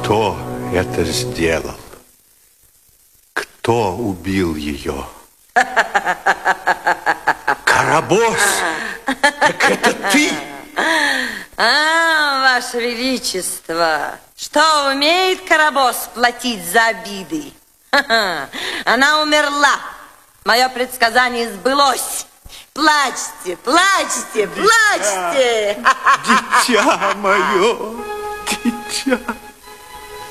Кто это сделал? Кто убил ее? Карабос! Так это ты? Ваше Величество, что умеет Карабос платить за обиды? Она умерла. Мое предсказание сбылось. Плачьте, плачьте, плачьте! Дитя мое, дитя.